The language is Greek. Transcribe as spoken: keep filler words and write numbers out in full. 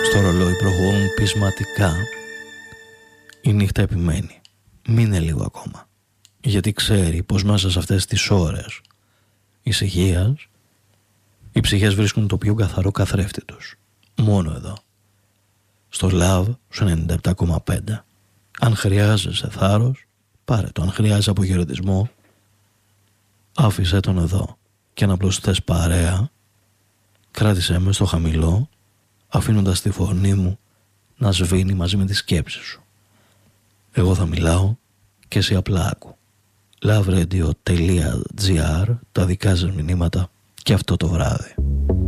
Στο ρολόι προχωρούν πεισματικά. Η νύχτα επιμένει. Μείνε λίγο ακόμα. Γιατί ξέρει πως μέσα σε αυτές τις ώρες ησυχίας οι ψυχές βρίσκουν το πιο καθαρό καθρέφτη τους. Μόνο εδώ. Στο Love σου ενενήντα επτά κόμμα πέντε. Αν χρειάζεσαι θάρρος, πάρε το. Αν χρειάζεσαι αποχαιρετισμό, άφησέ τον εδώ. Και αν απλώς θες παρέα, κράτησέ με στο χαμηλό, αφήνοντας τη φωνή μου να σβήνει μαζί με τις σκέψεις σου. Εγώ θα μιλάω και εσύ απλά άκου. loveradio.gr, τα δικά σας μηνύματα και αυτό το βράδυ.